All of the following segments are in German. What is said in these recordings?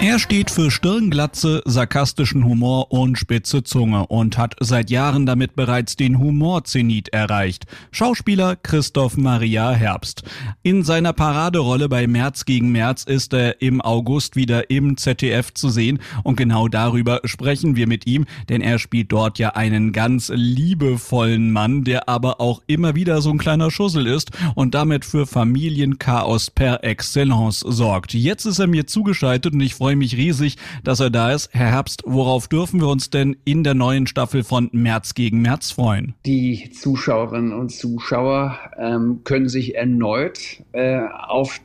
Er steht für Stirnglatze, sarkastischen Humor und spitze Zunge und hat seit Jahren damit bereits den Humorzenit erreicht. Schauspieler Christoph Maria Herbst. In seiner Paraderolle bei März gegen März ist er im August wieder im ZDF zu sehen und genau darüber sprechen wir mit ihm, denn er spielt dort ja einen ganz liebevollen Mann, der aber auch immer wieder so ein kleiner Schussel ist und damit für Familienchaos per Excellence sorgt. Jetzt ist er mir zugeschaltet und ich freue mich riesig, dass er da ist. Herr Herbst, worauf dürfen wir uns denn in der neuen Staffel von März gegen März freuen? Die Zuschauerinnen und Zuschauer können sich erneut auf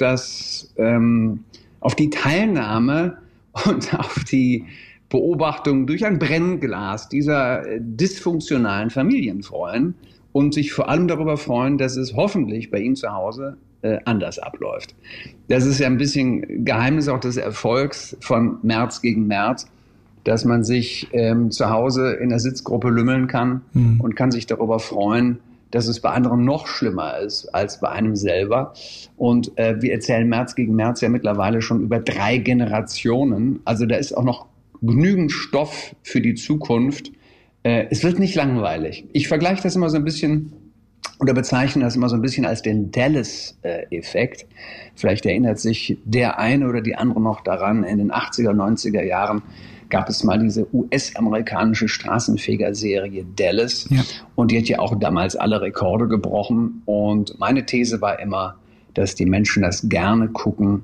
die Teilnahme und auf die Beobachtung durch ein Brennglas dieser dysfunktionalen Familien freuen und sich vor allem darüber freuen, dass es hoffentlich bei Ihnen zu Hause anders abläuft. Das ist ja ein bisschen Geheimnis auch des Erfolgs von März gegen März, dass man sich zu Hause in der Sitzgruppe lümmeln kann und kann sich darüber freuen, dass es bei anderen noch schlimmer ist als bei einem selber. Und wir erzählen März gegen März ja mittlerweile schon über 3 Generationen. Also da ist auch noch genügend Stoff für die Zukunft. Es wird nicht langweilig. Ich vergleiche das immer so ein bisschen oder bezeichne das immer so ein bisschen als den Dallas-Effekt. Vielleicht erinnert sich der eine oder die andere noch daran, in den 80er, 90er Jahren gab es mal diese US-amerikanische Straßenfeger-Serie Dallas. Ja. Und die hat ja auch damals alle Rekorde gebrochen. Und meine These war immer, dass die Menschen das gerne gucken,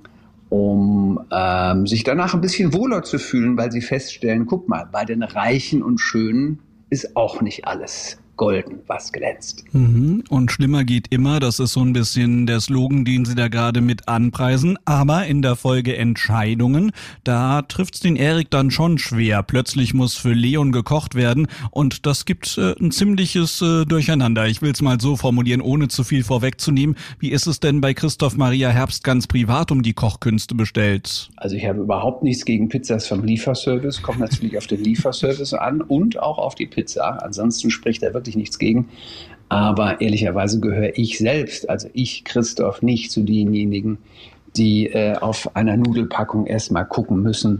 um sich danach ein bisschen wohler zu fühlen, weil sie feststellen, guck mal, bei den Reichen und Schönen ist auch nicht alles golden, was glänzt. Und schlimmer geht immer, das ist so ein bisschen der Slogan, den Sie da gerade mit anpreisen. Aber in der Folge Entscheidungen, da trifft's den Erik dann schon schwer. Plötzlich muss für Leon gekocht werden und das gibt ein ziemliches Durcheinander. Ich will's mal so formulieren, ohne zu viel vorwegzunehmen. Wie ist es denn bei Christoph Maria Herbst ganz privat um die Kochkünste bestellt? Also ich habe überhaupt nichts gegen Pizzas vom Lieferservice, kommt natürlich auf den Lieferservice an und auch auf die Pizza. Ansonsten spricht er wirklich nichts gegen. Aber ehrlicherweise gehöre ich selbst, also ich, Christoph, nicht zu denjenigen, die auf einer Nudelpackung erstmal gucken müssen,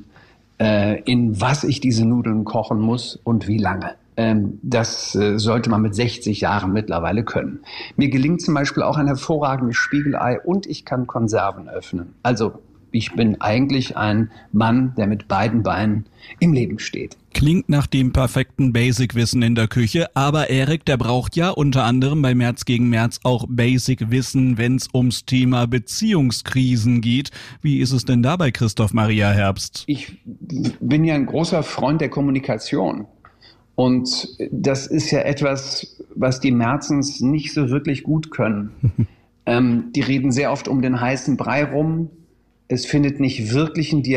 in was ich diese Nudeln kochen muss und wie lange. Das sollte man mit 60 Jahren mittlerweile können. Mir gelingt zum Beispiel auch ein hervorragendes Spiegelei und ich kann Konserven öffnen. Also ich bin eigentlich ein Mann, der mit beiden Beinen im Leben steht. Klingt nach dem perfekten Basic-Wissen in der Küche, aber Erik, der braucht ja unter anderem bei März gegen März auch Basic-Wissen, wenn es ums Thema Beziehungskrisen geht. Wie ist es denn da bei Christoph Maria Herbst? Ich bin ja ein großer Freund der Kommunikation. Und das ist ja etwas, was die Märzens nicht so wirklich gut können. Die reden sehr oft um den heißen Brei rum. Es findet nicht wirklich ein